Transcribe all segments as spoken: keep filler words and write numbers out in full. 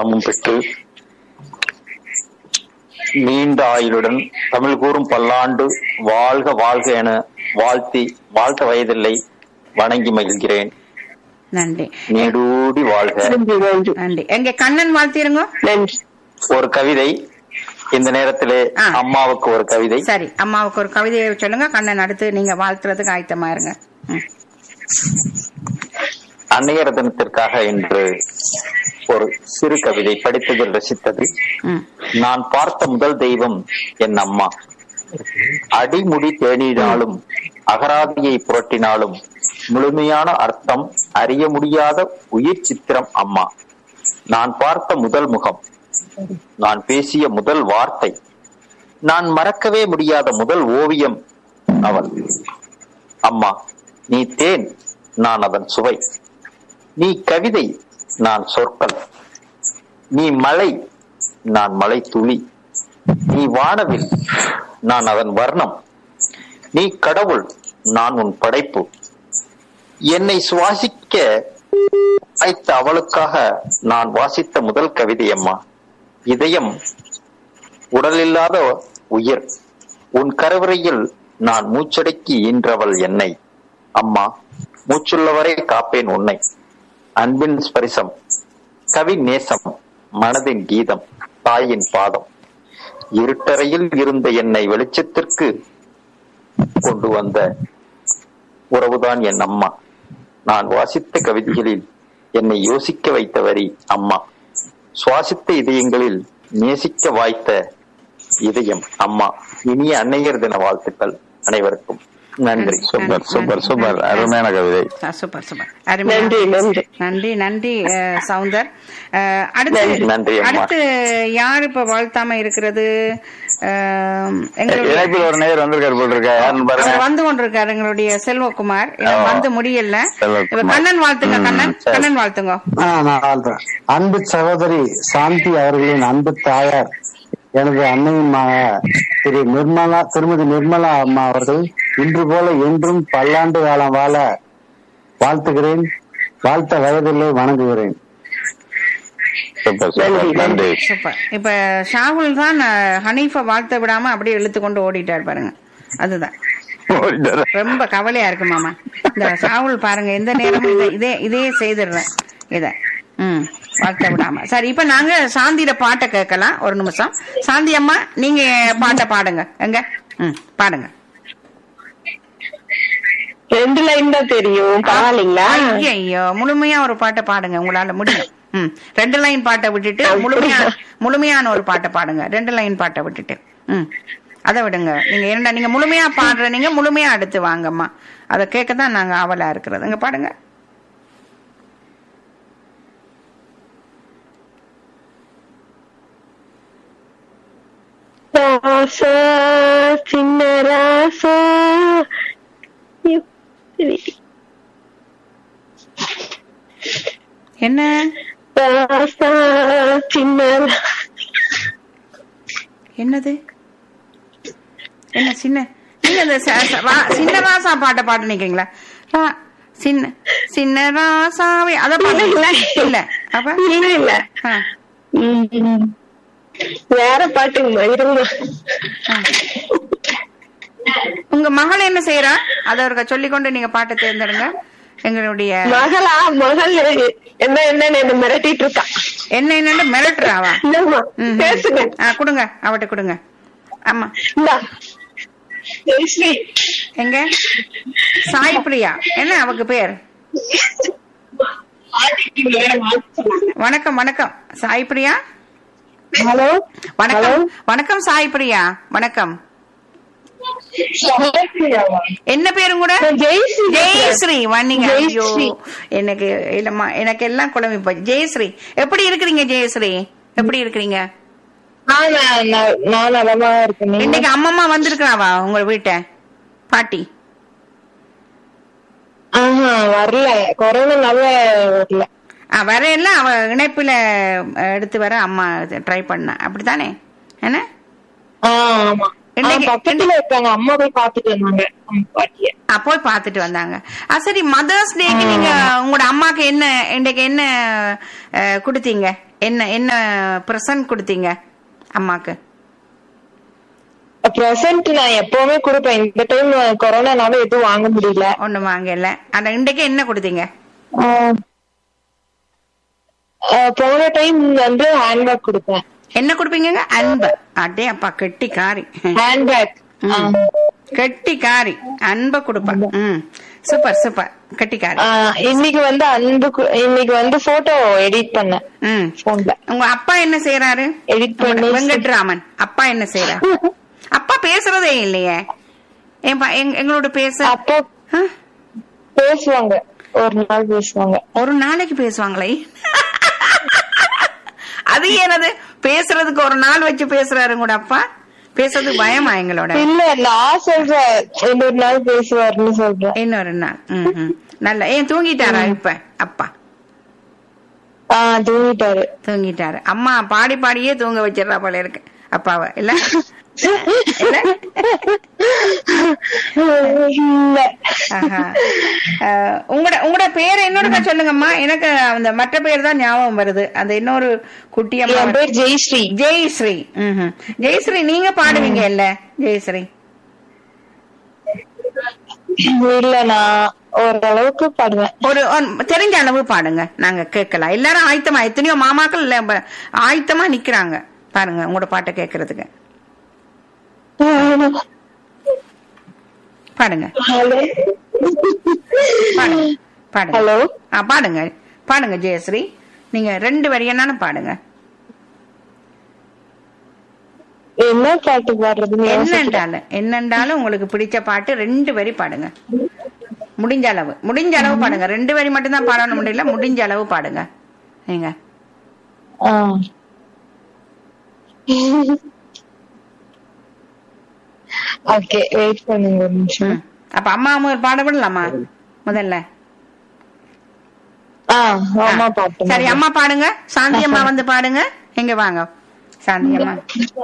வளமும் பெற்று நீண்ட ஆயுளுடன் தமிழ் கூறும் பல்லாண்டு வாழ்க வாழ்க என வாழ்த்தி வாழ்த்த வயதில்லை வணங்கி மகிழ்கிறேன். நன்றி. நீடூடி வாழ்க. நன்றி. எங்க கண்ணன் வாழ்த்திருங்க. ஒரு கவிதை இந்த நேரத்திலே அம்மாவுக்கு ஒரு கவிதை. சரி, அம்மாவுக்கு ஒரு கவிதையை சொல்லுங்க. கண்ணன் அடுத்து நீங்க வாழ்த்துறதுக்கு ஆயத்தமா இருங்க. அன்னையர் தினத்திற்காக இன்று ஒரு சிறு கவிதை படித்ததில் ரசித்தது. நான் பார்த்த முதல் தெய்வம் என் அம்மா. அடிமுடி தேடினாலும் அகராதியை புரட்டினாலும் முழுமையான அர்த்தம் அறிய முடியாத உயிர் சித்திரம் அம்மா. நான் பார்த்த முதல் முகம், நான் பேசிய முதல் வார்த்தை, நான் மறக்கவே முடியாத முதல் ஓவியம் அவள். அம்மா, நீ தேன், நான் அதன் சுவை. நீ கவிதை, நான் சொற்கள். நீ மலை, நான் மலை துளி. நீ வானவில், நான் அதன் வர்ணம். நீ கடவுள், நான் உன் படைப்பு. என்னை சுவாசிக்க வாய்த்த அவளுக்காக நான் வாசித்த முதல் கவிதை அம்மா. இதயம் உடலில்லாத உயிர், உன் கருவறையில் நான் மூச்சடக்கி ஈன்றவள் என்னை. அம்மா, மூச்சுள்ளவரை காப்பேன் உன்னை. அன்பின் ஸ்பரிசம், கவி நேசம், மனதின் கீதம், தாயின் பாதம். இருட்டறையில் இருந்த என்னை வெளிச்சத்திற்கு கொண்டு வந்த உறவுதான் என் அம்மா. நான் வாசித்த கவிதைகளில் என்னை யோசிக்க வைத்த வரி அம்மா. சுவாசித்த இதயங்களில் நேசிக்க வாய்த்த இதயம் அம்மா. இனிய அன்னையர் தின வாழ்த்துக்கள் அனைவருக்கும். நன்றி. சூப்பர் சூப்பர் சூப்பர் அருமையான கவிதை. சூப்பர் சூப்பர் நன்றி நன்றி நன்றி சவுந்தர். அடுத்து நன்றி. அடுத்து யார் இப்ப வாழ்த்தாம இருக்கிறது? இணைப்பில் ஒரு நேயர் வந்திருக்காரு போட்டிருக்காரு, வந்து கொண்டிருக்காரு எங்களுடைய செல்வகுமார். வந்து முடியல. கண்ணன் வாழ்த்துங்க. கண்ணன் கண்ணன் வாழ்த்துங்க. அன்பு சகோதரி சாந்தி அவர்களின் அன்பு தாயார் எனது அன்னையின் திரு நிர்மலா திருமதி நிர்மலா அம்மா அவர்கள் இன்று போல என்றும் பல்லாண்டு காலம் வாழ வாழ்த்துகிறேன். வாழ்த்த வயதில்லை, வணங்குகிறேன். சூப்பர். இப்ப ஷாகுல் தான் ஹனீஃபா வாழ்த்த விடாம அப்படியே இழுத்து கொண்டு ஓடிட்டார் பாருங்க. அதுதான் ரொம்ப கவலையா இருக்கு மாமா. இந்த ஷாகுல் பாருங்க எந்த நேரமும் இதே இதே செய்திடுறேன் இத ம் வாழ்த்த விடாம. சரி, இப்ப நாங்க சாந்தியில பாட்டை கேட்கலாம். ஒரு நிமிஷம். சாந்தி அம்மா, நீங்க பாட்டை பாடுங்க. எங்க ம் பாடுங்க. ரெண்டு லைன் தான் தெரியும், பாடலீங்களா? ஐயோ, முழுமையா ஒரு பாட்டை பாடுங்க, உங்களால முடியும். ம் ரெண்டு லைன் பாட்டை விட்டுட்டு முழுமையா முழுமையான ஒரு பாட்டை பாடுங்க. ரெண்டு லைன் பாட்டை விட்டுட்டு ம் அதை விடுங்க. நீங்க என்ன நீங்க முழுமையா பாடுற, நீங்க முழுமையா அடுத்து வாங்கம்மா. அதை கேட்கதான் நாங்க ஆவலா இருக்கிறது. இங்க பாடுங்க. ராசா சின்ன ராசா என்ன ராசா சின்ன என்னது என்ன சின்ன நீங்க இந்த சின்ன ராசா பாட்டை பாட்டு நிக்கிறீங்களா? சின்ன சின்ன ராசாவே அத பாட்டு இல்ல. அப்ப இல்ல இல்ல வேற பாட்டுங்க. உங்க மகள் என்ன செய்யறா? அத அவருக்கு சொல்லிக்கொண்டு நீங்க பாட்டை தேர்ந்தெடுங்க. எங்களுடைய மகளா மகள் என்ன என்ன மிரட்டிட்டு இருக்கா. என்ன என்னன்னு மிரட்டுறாவா? பேசுங்க. கொடுங்க, அவட்ட கொடுங்க. ஆமா, எங்க சாய் பிரியா என்ன அவக்கு பேர்? வணக்கம் வணக்கம் சாய் பிரியா. ஹலோ வணக்கம் வணக்கம் சாய் பிரியா. வணக்கம். என்ன பேரும் கூட? ஜெயஸ்ரீ. வந்தீங்க? ஐயோ, எனக்கு இல்லம்மா, எனக்கு எல்லாம் குழம்பி போச்சு. ஜெயஸ்ரீ, எப்படி இருக்கிறீங்க? ஜெயஸ்ரீ, எப்படி இருக்கிறீங்க? இன்னைக்கு அம்மம்மா வந்திருக்காவா உங்க வீட்டை? பாட்டி வரல, கொரோனால வரல. வர இல்ல, அவ இணைப்புல எடுத்து வர அம்மா ட்ரை பண்ண, அப்படித்தானே? என்ன அம்மா போய் பாத்துட்டு வந்தாங்க. போய் பாத்துட்டு வந்தாங்க. சரி, மதர்ஸ் டேக்கு நீங்க உங்களோட அம்மாக்கு என்ன இன்னைக்கு என்ன குடுத்தீங்க? என்ன என்ன பிரசன்ட் கொடுத்தீங்க அம்மாக்கு? பிரசன்ட் நான் எப்பவுமே கொடுப்பேன். இந்த டைம் கொரோனானால எதுவும் வாங்க முடியல. ஒண்ணும் வாங்கல. ஆனா இன்றைக்கு என்ன கொடுத்தீங்க? ஆஹ் ஆஹ் போன டைம் வந்து ஹேண்ட்பேக் கொடுப்பேன். என்ன கொடுப்பீங்க? அன்பு. அடே அப்பா கெட்டி காரி. ஹேண்ட்பேக் கெட்டி காரி அன்ப கொடுப்பா. ம் சூப்பர் சூப்பர் கெட்டி காரி. இன்னைக்கு வந்து அன்பு கு- இன்னைக்கு வந்து போட்டோ எடிட் பண்ணேன் ம் போன்ல. உங்க அப்பா என்ன செய்யறாரு? எடிட் பண்ணி வெங்கட்ராமன் அப்பா என்ன செய்யறாரு? அப்பா பேசுறதே இல்லையே. ஏன்பா எங்க- எங்களோட பேச அப்போ ஆ? பேசுவாங்க, ஒரு நாள் பேசுவாங்க. ஒரு நாளைக்கு பேசுவாங்களே. அது என்னது பேசுறதுக்கு ஒரு நாள் வச்சு பேசுறாரு கூட அப்பா? பேசுறது பயமா எங்களோட? இல்ல நான் சொல்றேன் இன்னொரு நாள் பேசுவாருன்னு சொல்றேன். இன்னொரு நாள். ம், ம். நல்ல ஏன் தூங்கிட்டாரா இப்ப அப்பா? ஆஹ் தூங்கிட்டாரு. தூங்கிட்டாரு. அம்மா பாடி பாடியே தூங்க வச்சிடறா போல இருக்கு அப்பாவை இல்ல? இல்ல? இல்ல ஆஹா. அஹ், உங்களோட உங்களோட பேர் என்னோட சொல்லுங்கம்மா. எனக்கு அந்த மற்ற பேர் தான் ஞாபகம் வருது. அந்த இன்னொரு குட்டியம்மா என் பேர் ஜெயஸ்ரீ. ஜெயஸ்ரீ. ம்ஹும். ஜெயஸ்ரீ நீங்க பாடுவீங்க இல்ல ஜெயஸ்ரீ? இல்ல நான் ஓரளவுக்கு பாடுவேன். ஒரு ஒரு தெரிஞ்ச அளவு பாடுங்க, நாங்க கேட்கலாம். எல்லாரும் ஆயத்தமா, எத்தனையோ மாமாக்கள் இல்ல, ப- ஆயத்தமா நிக்கிறாங்க பாருங்க உங்களோட பாட்டை கேட்கறதுக்கு. பாடுங்க ஹலோ பாடுங்க பாடுங்க. ஹலோ ஆ, பாடுங்க பாடுங்க ஜெயஸ்ரீ. நீங்க ரெண்டு வரி என்னன்னு பாடுங்க. என்ன பாட்டு பாடுறதுன்னு யோசிக்கிறேன். என்னண்டாலும் என்னண்டாலும் உங்களுக்கு பிடிச்ச பாட்டு ரெண்டு வரி பாடுங்க. முடிஞ்ச அளவு முடிஞ்ச அளவு பாடுங்க. ரெண்டு வரி மட்டும் தான் பாடணும் முடியல, முடிஞ்ச அளவு பாடுங்க நீங்க. ஆஹ் ஓகே வெயிட் பண்ணுங்க ஒரு நிமிஷம். ம். அப்ப அம்மா அம்மா பாட விடலாமா முதல்ல? ஆஹ் அம்மா பாட்டு. சரி அம்மா பாடுங்க. சாந்தி அம்மா வந்து பாடுங்க. எங்க வாங்க சாந்தி அம்மா.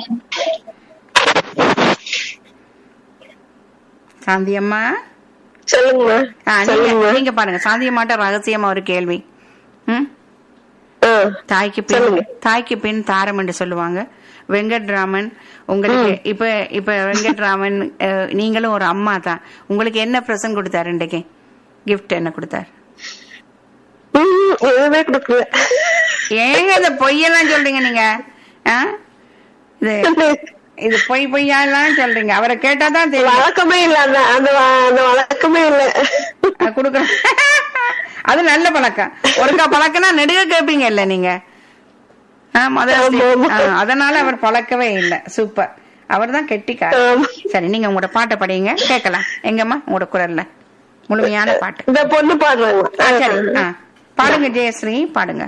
சாந்தி அம்மா சொல்லுங்க ஆ, நீங்க- சொல்லுங்க. நீங்க பாடுங்க. சாந்தி அம்மாட்ட ரகசியமா ஒரு கேள்வி. ம் ஆஹ் தாய்க்கு பின் சொல்லுங்க. தாய்க்கு பின் தாரம் என்று சொல்லுவாங்க. வெங்கட்ராமன் உங்களுக்கு இப்ப இப்ப வெங்கட்ராமன் அஹ், நீங்களும் ஒரு அம்மா தான். உங்களுக்கு என்ன பிரசன்ட் கொடுத்தாரு இன்றைக்கு? கிஃப்ட் என்ன கொடுத்தாரு? உம், எதுவுமே கொடுக்கல. ஏங்க இந்த பொய்யெல்லாம் சொல்றீங்க நீங்க? ஆ? இது இது பொய் பொய்யாலாம் சொல்றீங்க. அவரை கேட்டாதான் தெரியும். வழக்கமே இல்ல அந்த அந்த வ- அந்த வழக்கமே இல்ல. அது கொடுக்கணும். அது நல்ல பழக்கம். ஒருக்கா பழக்கம்னா நெடுக கேட்பீங்க இல்ல நீங்க? ஆ, முதல்ல ஆமா, ஆமா. ஆ, அதனால அவர் பழக்கவே இல்ல. சூப்பர். அவர் தான் கெட்டிக்கார். ஆமா. சரி நீங்க உங்களோட பாட்டை படிங்க கேட்கலாம். எங்கம்மா உங்களோட குரல்ல முழுமையான பாட்டு. இந்த பொண்ணு பாடுறாங்க. ஆ, சரி ஆ, பாடுங்க ஜெயஸ்ரீ பாடுங்க.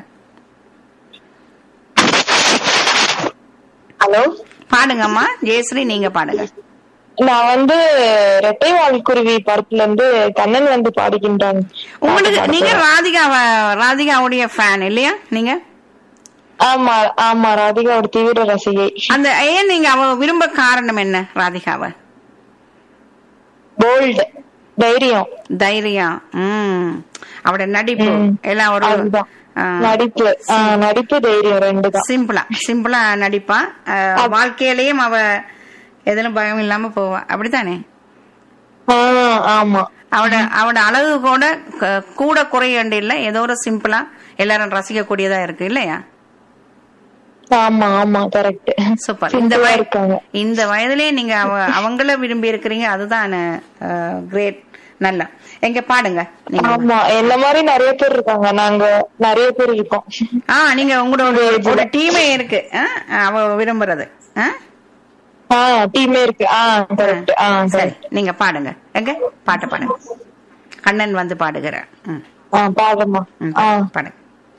ஹலோ பாடுங்கம்மா ஜெயஸ்ரீ நீங்க பாடுங்க. நான் வந்து ரெட்டைவால் குருவி படத்துல இருந்து கண்ணன் வந்து பாடுகின்றான். உங்களுக்கு நீங்க ராதிகா ராதிகாவுடைய ஃபேன் இல்லையா நீங்க? ஆமா ஆமா ராதிகாவோட தீவிர ரசிகை. அந்த ஏன் நீங்க அவ விரும்ப காரணம் என்ன ராதிகாவை? போல்டு, தைரியம், தைரியம். ம் அவட நடிப்பு ம். எல்லாம் ஒரு அதுதான். ஆ, நடிப்பு ஆ, நடிப்பு தைரியம் ரெண்டு தான். சிம்பிளா சிம்பிளா நடிப்பா. ஆ, வாழ்க்கையிலயும் அவ எதிலும் பயம் இல்லாம போவா. அப்படித்தானே? ஆ, ஆமா அவட அவட அழகு கூட க- கூட குறையண்டு இல்ல, ஏதோ ஒரு சிம்பிளா எல்லாரும் ரசிக்க கூடியதா இருக்கு இல்லையா? ஆமா ஆமா கரெக்ட். சூப்பர். இந்த சிம்பிளா வய- இருக்காங்க. இந்த வயதுலயே நீங்க அவ- அவங்கள விரும்பி இருக்கிறீங்க. அதுதான் கிரேட். நல்லா எங்க பாடுங்க நீங்க. ஆமா என்ன மாதிரி நிறைய பேர் இருக்காங்க. நாங்க நிறைய பேர் இருக்கோம். ஆ நீங்க உங்களோட ஒரு டீமே இருக்கு. ஆ, அவ விரும்புறது. ஆ? ஆ டீமே இருக்கு. ஆ கரெக்ட். ஆ சரி கரெக்ட். நீங்க பாடுங்க. எங்க பாட்டு பாடுங்க. கண்ணன் வந்து பாடுகிறார். ம், ஆ பாடுமா. ம், ஆ பாடுங்க.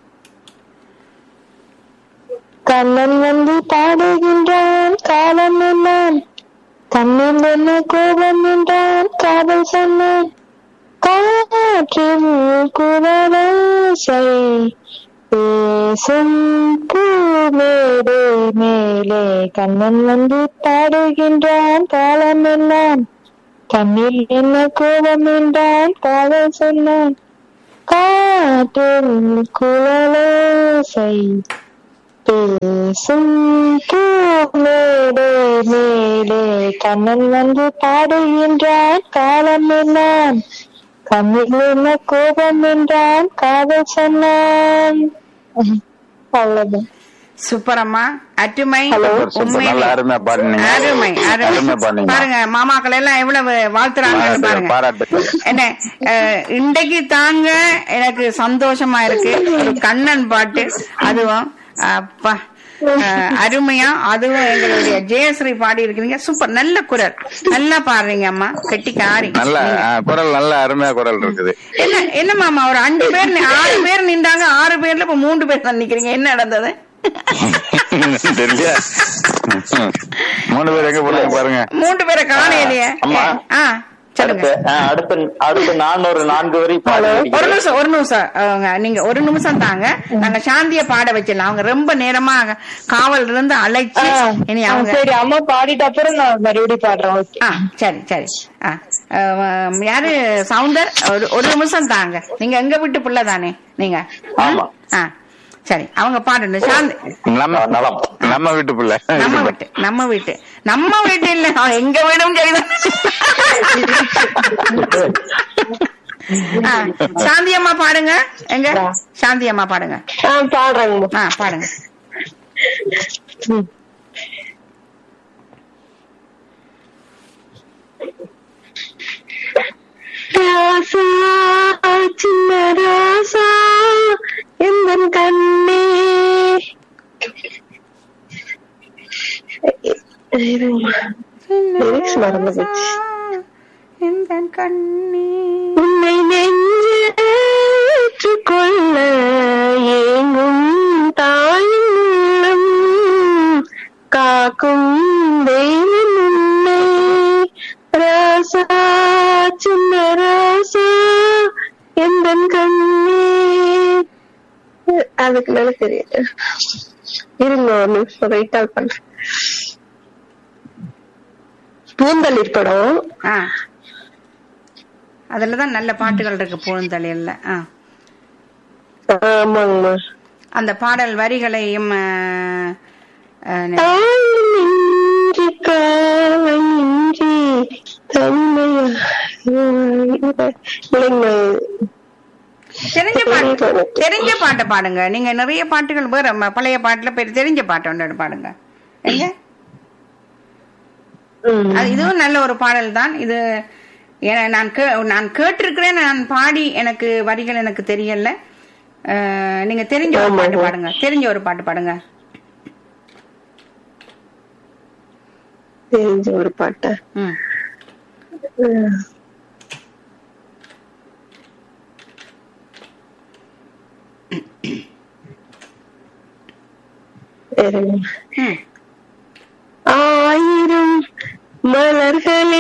கண்ணன் வந்து பாடுகின்றான் காலம் எல்லாம், கண்ணில் என்ன கோபம் என்றான் காதல் சொன்னான், காற்றில் குரலோசை பேசும் பூமேடை மேலே, கண்ணன் வந்து பாடுகின்றான் காலம் எல்லாம், கண்ணில் என்ன கோபம் என்றான் காதல் சொன்னான், காற்றில் குரலோசை பேசும் பூமேடே மேலே கண்ணன் வந்து பாடுகின்றான் காலம் என்னான் கண்ணில் என்ன கோபம் என்றான் காதல் சொன்னான். அவ்வளவுதான். சூப்பர் அம்மா, அட்டுமை, சூப்பர், நல்ல அருமையா பாடுனீங்க. அருமை அருமை அருமையா பாடுனீங்க. பாருங்க மாமாக்கள் எல்லாம் எவ்வளவு வாழ்த்துறாங்கன்னு பாருங்க. பாராட்டுகள். என்ன அஹ், இன்றைக்கு தாங்க எனக்கு சந்தோஷமா இருக்கு. ஒரு கண்ணன் பாட்டு, அதுவும் அப்பா அஹ், அருமையா, அதுவும் எங்களுடைய ஜெயஸ்ரீ பாடி இருக்கிறீங்க. சூப்பர், நல்ல குரல், நல்லா பாடுறீங்க அம்மா, கெட்டிக்காரி. நல்ல ஆ, குரல் நல்ல அருமையா குரல் இருக்குது. என்ன என்ன மாமா, ஒரு அஞ்சு பேர் நி- ஆறு பேர் நின்றாங்க, ஆறு பேர்ல இப்ப மூன்று பேர் தான் நிக்கிறீங்க, என்ன நடந்தது? தெரியல, மூணு பேர் எங்க போறாங்க பாருங்க. மூன்று பேரை காணையிலேயே. அம்மா. ஆ சொல்லுங்க. அடுத்து ஆ, அடுத்து அடுத்து நான் ஒரு நான்கு வரி பாடி ஒரு முடிக்கிறேன். நிமிஷம் ஒரு நிமிஷம் அவங்க, நீங்க ஒரு நிமிஷம் தாங்க, நாங்க சாந்திய பாட வச்சிடலாம். அவங்க ரொம்ப நேரமா காவல் இருந்து அழைச்சு இனி அவங்க. சரி, அம்மா பாடிட்ட அப்புறம் நான் மறுபடியும் பாடுறேன். ஓகே. ஆ சரி சரி. ஆ அஹ், யாரு சவுந்தர், ஒரு ஒரு நிமிஷம் தாங்க. நீங்க எங்க வீட்டு பிள்ளை தானே நீங்க? ஆமா. ஆ சரி, அவங்க பாடணும். சாந்தி நம்ம நலம். நம்ம வீட்டு பிள்ளை. நம்ம வீட்டு நம்ம வீட்டு நம்ம வீட்டு இல்ல, அவன் எங்க வேணும் சரிதான். ஆ, சாந்தி அம்மா பாடுங்க. எங்க சாந்தி அம்மா பாடுங்க. ஆ பாடுறேங்க. ஆ பாடுங்க. ராசா சின்ன ராசா எந்தன் கண்ணே லிரிக்ஸ் மறந்து போச்சு. எந்தன் கண்ணே உன்னை நெஞ்சேற்றுக் கொள்ள ஏங்கும் தாயின் உள்ளம் காக்கும் தெய்வம் உன்னை ராசா சின்ன ராசா எந்தன் கண்ணே. அதுக்கு மேல தெரியல, இருங்க ஒரு நிமிஷம் ரைட் ஆல் பண்றேன். பூந்தளிர் படம். ஆ அதுலதான் நல்ல பாட்டுகள் இருக்கு, பூந்தளிர்ல. ஆ ஆமாங்கம்மா. அந்த பாடல் வரிகளையும் அஹ், அஹ், தாயின்றி காவலின்றி தன்மையா இல்லைங்க. தெரிஞ்ச பாட்டு, தெரிஞ்ச பாட்டை பாடுங்க. நீங்க நிறைய பாட்டுகள் வேற ம- பழைய பாட்டுல பேர் தெரிஞ்ச பாட்டு ஒன்று பாடுங்க. எங்க ம். அது இதுவும் நல்ல ஒரு பாடல் தான் இது. ஏன்னா நான் கே- நான் கேட்டிருக்கிறேன், நான் பாடி எனக்கு வரிகள் எனக்கு தெரியல. அஹ், நீங்க தெரிஞ்ச ஒரு பாட்டு பாடுங்க, தெரிஞ்ச ஒரு பாட்டு பாடுங்க. தெரிஞ்ச ஒரு பாட்டா? ம் ம். ம் ஆயிரம் மலர்களே